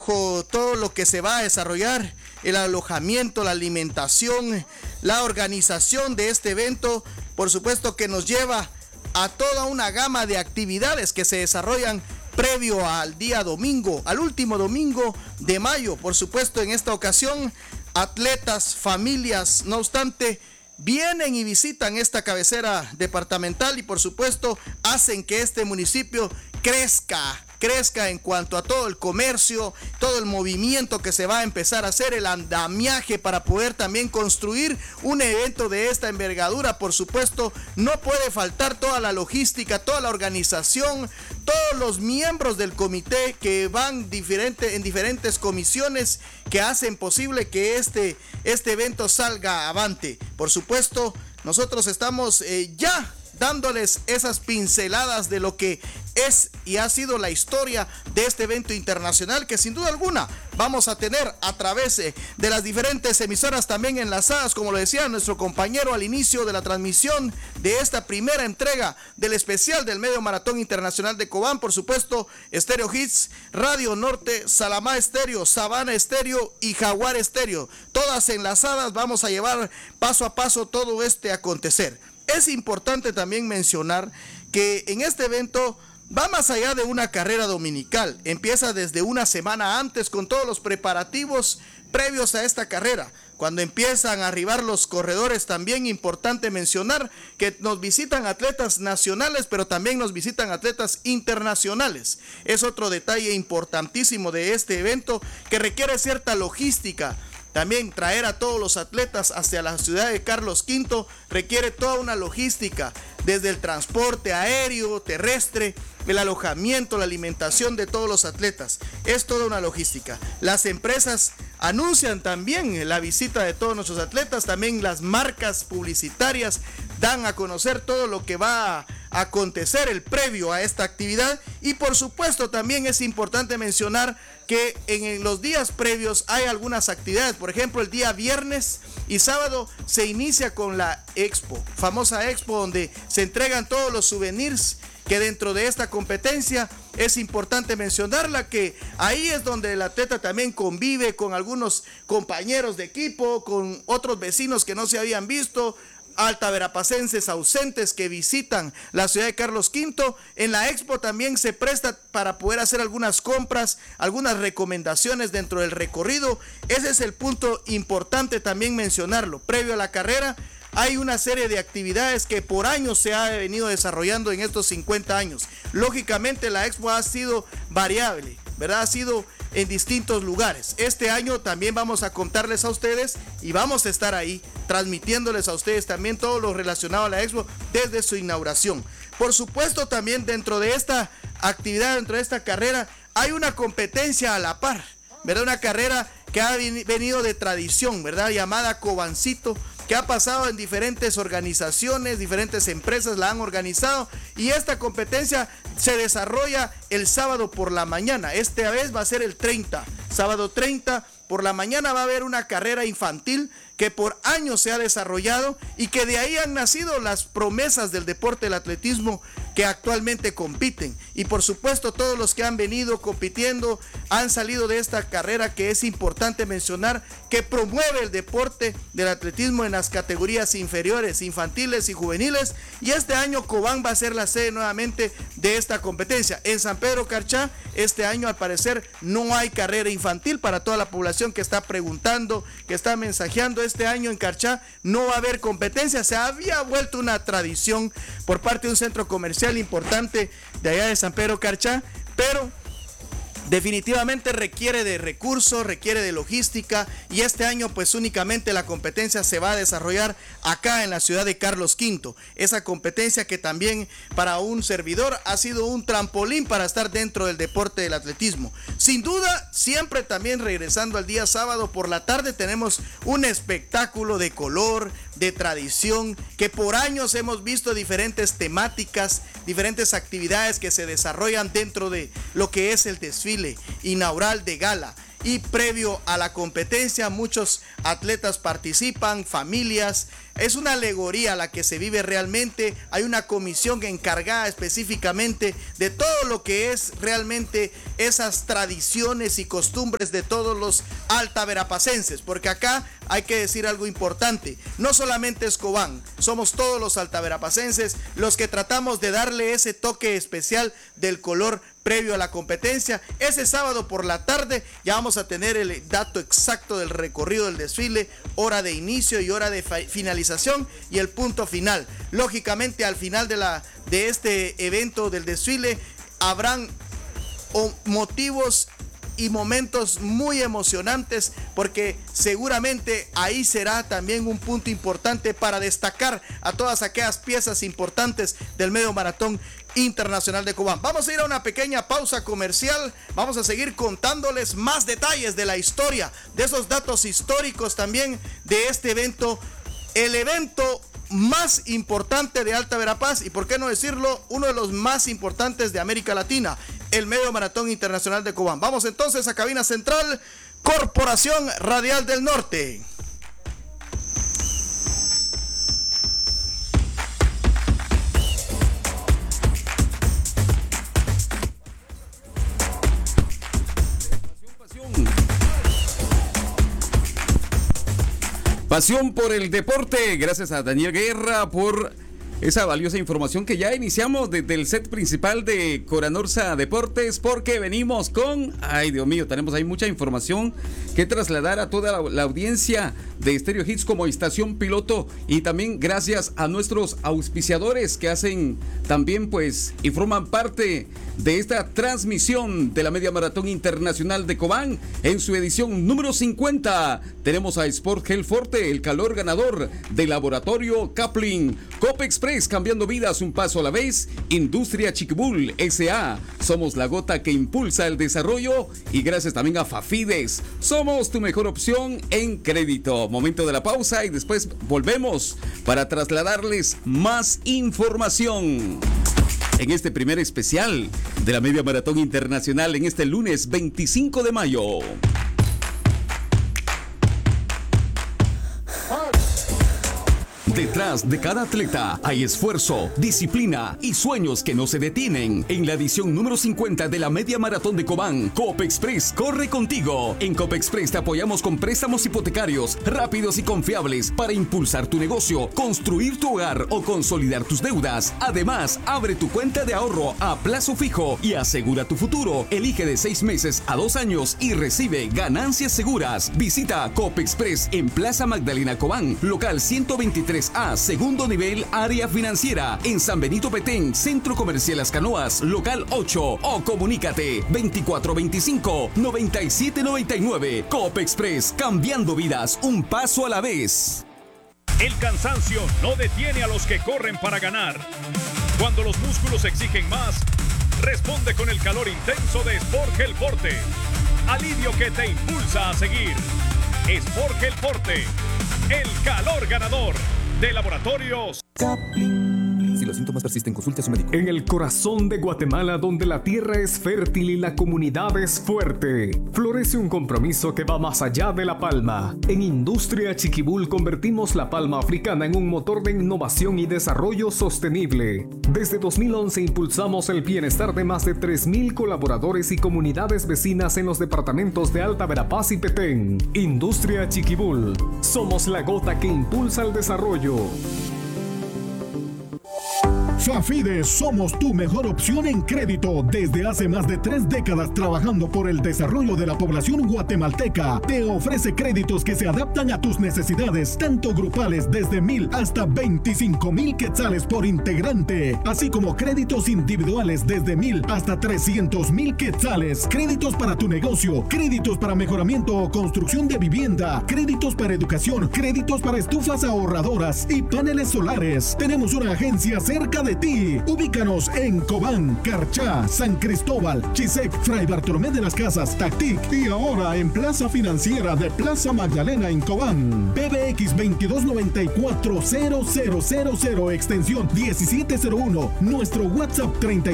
bajo todo lo que se va a desarrollar, el alojamiento, la alimentación, la organización de este evento, por supuesto que nos lleva a toda una gama de actividades que se desarrollan previo al día domingo, al último domingo de mayo. Por supuesto, en esta ocasión, atletas, familias, no obstante, vienen y visitan esta cabecera departamental y por supuesto hacen que este municipio crezca en cuanto a todo el comercio, todo el movimiento que se va a empezar a hacer, el andamiaje para poder también construir un evento de esta envergadura. Por supuesto, no puede faltar toda la logística, toda la organización, todos los miembros del comité que van en diferentes comisiones que hacen posible que este evento salga avante. Por supuesto, nosotros estamos ya dándoles esas pinceladas de lo que es y ha sido la historia de este evento internacional que sin duda alguna vamos a tener a través de las diferentes emisoras también enlazadas, como lo decía nuestro compañero al inicio de la transmisión de esta primera entrega del especial del Medio Maratón Internacional de Cobán. Por supuesto, Estéreo Hits, Radio Norte, Salamá Estéreo, Sabana Estéreo y Jaguar Estéreo, todas enlazadas. Vamos a llevar paso a paso todo este acontecer. Es importante también mencionar que en este evento va más allá de una carrera dominical. Empieza desde una semana antes con todos los preparativos previos a esta carrera. Cuando empiezan a arribar los corredores, también importante mencionar que nos visitan atletas nacionales, pero también nos visitan atletas internacionales. Es otro detalle importantísimo de este evento que requiere cierta logística. También traer a todos los atletas hacia la ciudad de Carlos V requiere toda una logística, desde el transporte aéreo, terrestre, el alojamiento, la alimentación de todos los atletas. Es toda una logística. Las empresas anuncian también la visita de todos nuestros atletas, también las marcas publicitarias dan a conocer todo lo que va a acontecer el previo a esta actividad. Y por supuesto también es importante mencionar que en los días previos hay algunas actividades. Por ejemplo, el día viernes y sábado se inicia con la Expo, famosa Expo, donde se entregan todos los souvenirs que dentro de esta competencia es importante mencionarla, que ahí es donde el atleta también convive con algunos compañeros de equipo, con otros vecinos que no se habían visto, altaverapacenses ausentes que visitan la ciudad de Carlos V. En la Expo también se presta para poder hacer algunas compras, algunas recomendaciones dentro del recorrido. Ese es el punto importante también mencionarlo. Previo a la carrera hay una serie de actividades que por años se ha venido desarrollando en estos 50 años. Lógicamente la Expo ha sido variable, ¿verdad? Ha sido en distintos lugares. Este año también vamos a contarles a ustedes y vamos a estar ahí transmitiéndoles a ustedes también todo lo relacionado a la Expo desde su inauguración. Por supuesto, también dentro de esta actividad, dentro de esta carrera, hay una competencia a la par, ¿verdad? Una carrera que ha venido de tradición, ¿verdad? Llamada Cobancito, que ha pasado en diferentes organizaciones, diferentes empresas la han organizado, y esta competencia se desarrolla el sábado por la mañana. Esta vez va a ser el 30, sábado 30 por la mañana va a haber una carrera infantil que por años se ha desarrollado y que de ahí han nacido las promesas del deporte del atletismo que actualmente compiten. Y por supuesto todos los que han venido compitiendo han salido de esta carrera, que es importante mencionar que promueve el deporte del atletismo en las categorías inferiores, infantiles y juveniles. Y este año Cobán va a ser la sede nuevamente de esta competencia. En San Pedro Carchá este año al parecer no hay carrera infantil, para toda la población que está preguntando, que está mensajeando. Este año en Carchá no va a haber competencia. Se había vuelto una tradición por parte de un centro comercial importante de allá de San Pedro Carchá, pero definitivamente requiere de recursos, requiere de logística, y este año pues únicamente la competencia se va a desarrollar acá en la ciudad de Carlos V. Esa competencia que también para un servidor ha sido un trampolín para estar dentro del deporte del atletismo. Sin duda, siempre también regresando al día sábado por la tarde tenemos un espectáculo de color, de tradición, que por años hemos visto diferentes temáticas, diferentes actividades que se desarrollan dentro de lo que es el desfile inaugural de gala. Y previo a la competencia muchos atletas participan, familias, es una alegoría la que se vive realmente. Hay una comisión encargada específicamente de todo lo que es realmente esas tradiciones y costumbres de todos los altaverapacenses, porque acá hay que decir algo importante, no solamente es Cobán, somos todos los altaverapacenses los que tratamos de darle ese toque especial del color previo a la competencia. Ese sábado por la tarde ya vamos a tener el dato exacto del recorrido del desfile, hora de inicio y hora de finalización y el punto final. Lógicamente al final de este evento del desfile habrán motivos y momentos muy emocionantes, porque seguramente ahí será también un punto importante para destacar a todas aquellas piezas importantes del Medio Maratón Internacional de Cobán. Vamos a ir a una pequeña pausa comercial, vamos a seguir contándoles más detalles de la historia, de esos datos históricos también de este evento, el evento más importante de Alta Verapaz y, por qué no decirlo, uno de los más importantes de América Latina, el Medio Maratón Internacional de Cobán. Vamos entonces a cabina central, Corporación Radial del Norte. Pasión por el deporte. Gracias a Daniel Guerra por esa valiosa información que ya iniciamos desde el set principal de Coranorsa Deportes, porque venimos con, ay Dios mío, tenemos ahí mucha información que trasladar a toda la audiencia de Stereo Hits como estación piloto, y también gracias a nuestros auspiciadores que hacen también pues y forman parte de esta transmisión de la Media Maratón Internacional de Cobán en su edición número 50. Tenemos a Sport Gel Forte, el calor ganador de Laboratorio Kaplan, Cope Express, cambiando vidas un paso a la vez, Industria Chiquibul S.A., somos la gota que impulsa el desarrollo, y gracias también a Fafides, somos tu mejor opción en crédito. Momento de la pausa y después volvemos para trasladarles más información en este primer especial de la Media Maratón Internacional en este lunes 25 de mayo. Detrás de cada atleta hay esfuerzo, disciplina y sueños que no se detienen. En la edición número 50 de la Media Maratón de Cobán, Cope Express corre contigo. En Cope Express te apoyamos con préstamos hipotecarios rápidos y confiables para impulsar tu negocio, construir tu hogar o consolidar tus deudas. Además, abre tu cuenta de ahorro a plazo fijo y asegura tu futuro. Elige de 6 meses a 2 años y recibe ganancias seguras. Visita Cope Express en Plaza Magdalena Cobán, local 123A, segundo nivel, área financiera, en San Benito Petén, Centro Comercial Las Canoas, local 8, o comunícate 2425-9799. Cope Express, cambiando vidas un paso a la vez. El cansancio no detiene a los que corren para ganar. Cuando los músculos exigen más, responde con el calor intenso de Sport Gel Forte. Alivio que te impulsa a seguir. Sport Gel Forte, el calor ganador de Laboratorios Kaplan. Si los síntomas persisten, consulte a su médico. En el corazón de Guatemala, donde la tierra es fértil y la comunidad es fuerte, florece un compromiso que va más allá de la palma. En Industria Chiquibul convertimos la palma africana en un motor de innovación y desarrollo sostenible. Desde 2011 impulsamos el bienestar de más de 3,000 colaboradores y comunidades vecinas en los departamentos de Alta Verapaz y Petén. Industria Chiquibul, somos la gota que impulsa el desarrollo. Fafides, somos tu mejor opción en crédito. Desde hace más de 3 décadas trabajando por el desarrollo de la población guatemalteca, te ofrece créditos que se adaptan a tus necesidades, tanto grupales desde 1,000 hasta 25,000 quetzales por integrante, así como créditos individuales desde 1,000 hasta 300,000 quetzales, créditos para tu negocio, créditos para mejoramiento o construcción de vivienda, créditos para educación, créditos para estufas ahorradoras y paneles solares. Tenemos una agencia cerca de ti. Ubícanos en Cobán, Carchá, San Cristóbal, Chisec, Fray Bartolomé de las Casas, Tactic y ahora en Plaza Financiera de Plaza Magdalena en Cobán. PBX 2294-0000, extensión 1701. Nuestro WhatsApp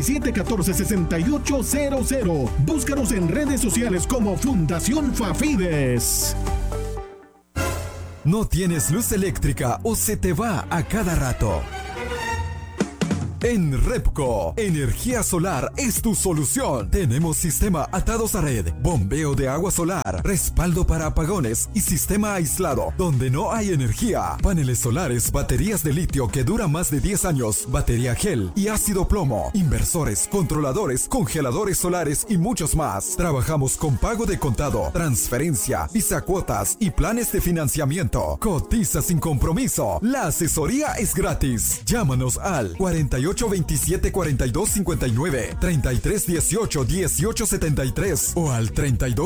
3714-6800. Búscanos en redes sociales como Fundación Fafides. ¿No tienes luz eléctrica o se te va a cada rato? En Repco, energía solar es tu solución. Tenemos sistema atados a red, bombeo de agua solar, respaldo para apagones y sistema aislado donde no hay energía. Paneles solares, baterías de litio que duran más de 10 años, batería gel y ácido plomo, inversores, controladores, congeladores solares y muchos más. Trabajamos con pago de contado, transferencia, bisacuotas y planes de financiamiento. Cotiza sin compromiso. La asesoría es gratis. Llámanos al 2827-4259, 3318-1873 o al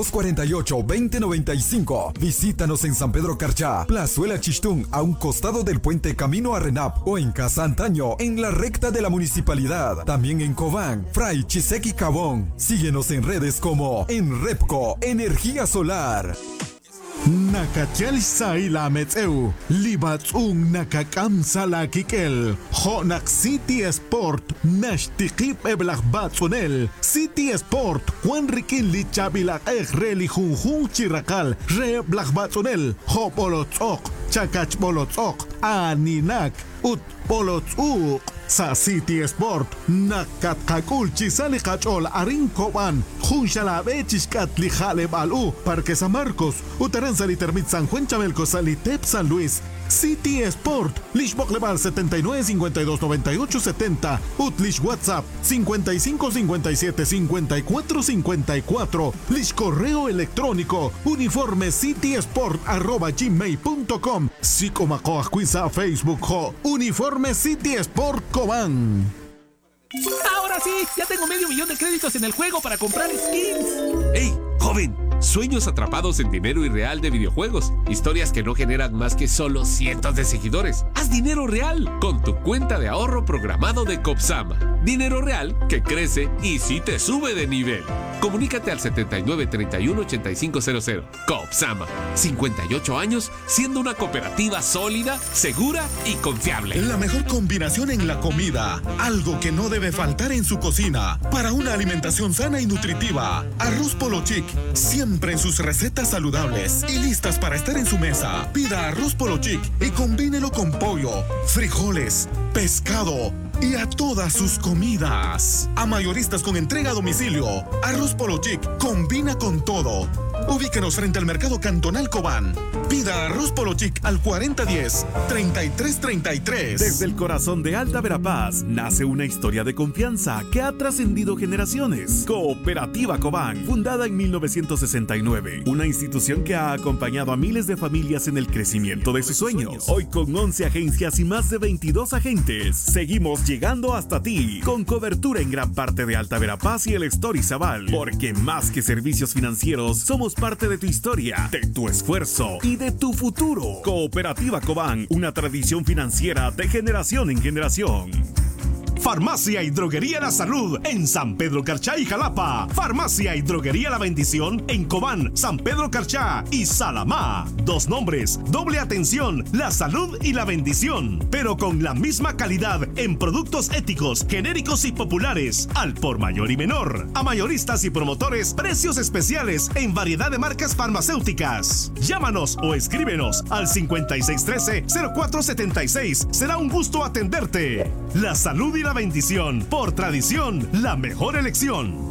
3248-2095. Visítanos en San Pedro Carchá, Plazuela Chistún, a un costado del puente Camino a Renap, o en Casa Antaño, en la recta de la municipalidad. También en Cobán, Fray Chisequi Cabón. Síguenos en redes como en Repco Energía Solar. Nakachel Saila Metzeu, Libatzung Nakakamsala Kikel, Honak City Sport, Nashtikip Eblach Batzunel, City Sport, Juan Riquín Lichabilak Reli Junjun Chirakal, Re Blach Batzunel, Hop Olotzok, Chakach Bolotzok, Aninak, Ut Bolotzuk. Sa City Sport, Nakatkakul Chisali Kachol Arin Coban, Junshala Chiskat Lijale Balu, Parque San Marcos, Utaranzali Termit San Juan Chabelco Salitep San Luis. City Sport, Lishbok Leval 79 52 98 70, Utlish WhatsApp 55 57 54 54, Lish correo electrónico uniforme citysport@gmail.com, Sicomaco Acuiza Facebook ho, Uniforme City Sport Cobán. Ahora sí, ya tengo $500,000 de créditos en el juego para comprar skins. ¡Ey, joven! Sueños atrapados en dinero irreal de videojuegos. Historias que no generan más que solo cientos de seguidores. Haz dinero real con tu cuenta de ahorro programado de Copsama. Dinero real que crece y sí te sube de nivel. Comunícate al 79 31 8500. Copsama. 58 años siendo una cooperativa sólida, segura y confiable. La mejor combinación en la comida. Algo que no debe faltar en su cocina. Para una alimentación sana y nutritiva. Arroz Polo Chic. Siempre en sus recetas saludables y listas para estar en su mesa. Pida arroz Polo Chic y combínelo con pollo, frijoles, pescado y a todas sus comidas. A mayoristas con entrega a domicilio. Arroz Polo Chic combina con todo. Ubíquenos frente al Mercado Cantonal Cobán. Pida arroz Polo Chic al 4010-3333. Desde el corazón de Alta Verapaz nace una historia de confianza que ha trascendido generaciones. Cooperativa Cobán, fundada en 1969. Una institución que ha acompañado a miles de familias en el crecimiento de sus sueños. Hoy con 11 agencias y más de 22 agentes. Seguimos llegando hasta ti, con cobertura en gran parte de Alta Verapaz y el Estorizabal. Porque más que servicios financieros, somos parte de tu historia, de tu esfuerzo y de tu futuro. Cooperativa Cobán, una tradición financiera de generación en generación. Farmacia y Droguería La Salud en San Pedro Carchá y Jalapa. Farmacia y Droguería La Bendición en Cobán, San Pedro Carchá y Salamá. 2 nombres, doble atención, La Salud y La Bendición, pero con la misma calidad en productos éticos, genéricos y populares, al por mayor y menor. A mayoristas y promotores, precios especiales en variedad de marcas farmacéuticas. Llámanos o escríbenos al 5613-0476. Será un gusto atenderte. La Salud y La Bendición, por tradición, la mejor elección.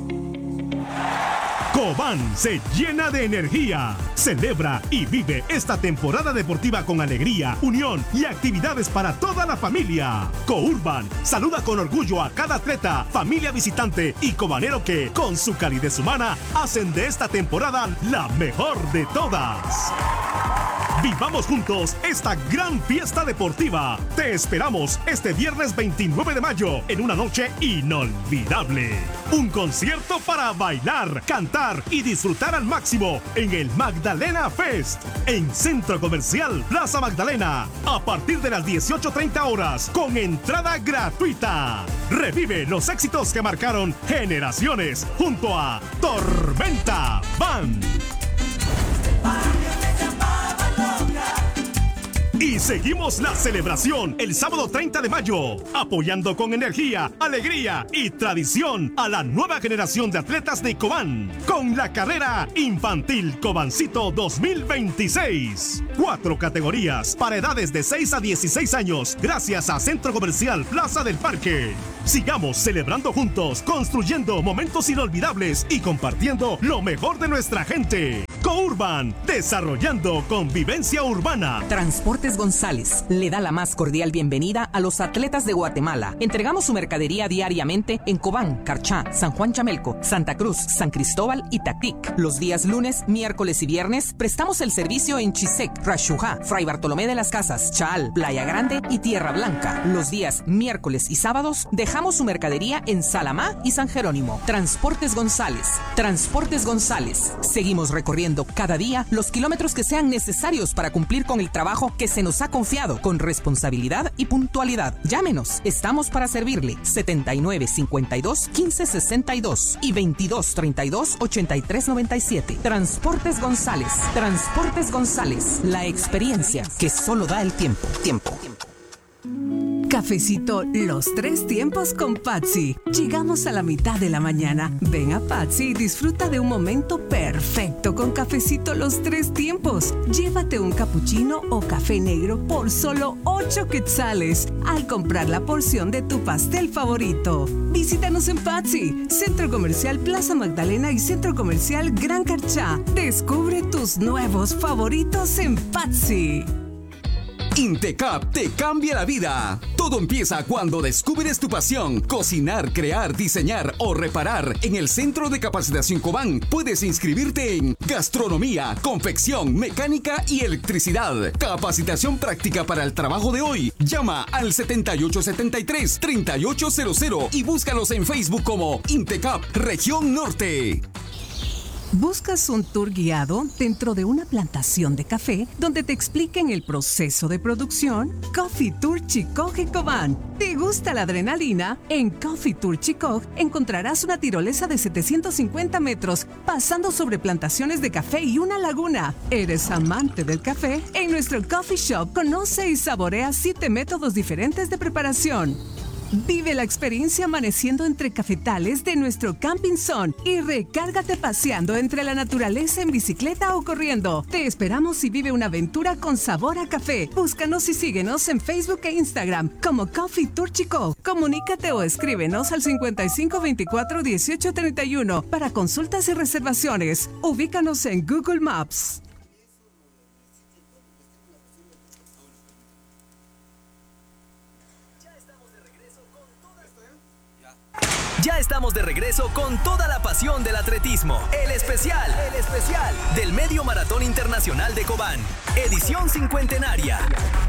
Cobán se llena de energía. Celebra y vive esta temporada deportiva con alegría, unión y actividades para toda la familia. Courban saluda con orgullo a cada atleta, familia visitante y cobanero que, con su calidez humana, hacen de esta temporada la mejor de todas. Vivamos juntos esta gran fiesta deportiva. Te esperamos este viernes 29 de mayo en una noche inolvidable. Un concierto para bailar, cantar y disfrutar al máximo en el Magdalena Fest en Centro Comercial Plaza Magdalena a partir de las 18:30 horas con entrada gratuita. Revive los éxitos que marcaron generaciones junto a Tormenta Band. Y Y seguimos la celebración el sábado 30 de mayo, apoyando con energía, alegría y tradición a la nueva generación de atletas de Cobán, con la carrera infantil Cobancito 2026. 4 categorías para edades de 6 a 16 años, gracias a Centro Comercial Plaza del Parque. Sigamos celebrando juntos, construyendo momentos inolvidables y compartiendo lo mejor de nuestra gente. Courban, desarrollando convivencia urbana. Transportes González le da la más cordial bienvenida a los atletas de Guatemala. Entregamos su mercadería diariamente en Cobán, Carchá, San Juan Chamelco, Santa Cruz, San Cristóbal y Tactic. Los días lunes, miércoles y viernes prestamos el servicio en Chisec, Rashujá, Fray Bartolomé de las Casas, Chaal, Playa Grande y Tierra Blanca. Los días miércoles y sábados dejamos su mercadería en Salamá y San Jerónimo. Transportes González. Transportes González. Seguimos recorriendo cada día los kilómetros que sean necesarios para cumplir con el trabajo que se nos ha confiado con responsabilidad y puntualidad. Llámenos, estamos para servirle. 7952-1562 y 2232-8397. Transportes González. Transportes González. La experiencia que solo da el tiempo. Cafecito Los 3 Tiempos con Patsy. Llegamos a la mitad de la mañana. Ven a Patsy y disfruta de un momento perfecto con Cafecito Los 3 Tiempos. Llévate un capuchino o café negro por solo 8 quetzales al comprar la porción de tu pastel favorito. Visítanos en Patsy, Centro Comercial Plaza Magdalena y Centro Comercial Gran Carchá. Descubre tus nuevos favoritos en Patsy. Intecap te cambia la vida. Todo empieza cuando descubres tu pasión: cocinar, crear, diseñar o reparar. En el Centro de Capacitación Cobán puedes inscribirte en gastronomía, confección, mecánica y electricidad. Capacitación práctica para el trabajo de hoy. Llama al 7873-3800 y búscalos en Facebook como Intecap Región Norte. ¿Buscas un tour guiado dentro de una plantación de café donde te expliquen el proceso de producción? Coffee Tour Chicoj en Cobán. ¿Te gusta la adrenalina? En Coffee Tour Chicoj encontrarás una tirolesa de 750 metros pasando sobre plantaciones de café y una laguna. ¿Eres amante del café? En nuestro coffee shop conoce y saborea 7 métodos diferentes de preparación. Vive la experiencia amaneciendo entre cafetales de nuestro Camping Zone y recárgate paseando entre la naturaleza en bicicleta o corriendo. Te esperamos y vive una aventura con sabor a café. Búscanos y síguenos en Facebook e Instagram como Coffee Tour Chicoj. Comunícate o escríbenos al 5524-1831 para consultas y reservaciones. Ubícanos en Google Maps. Ya estamos de regreso con toda la pasión del atletismo. El especial del Medio Maratón Internacional de Cobán, edición cincuentenaria.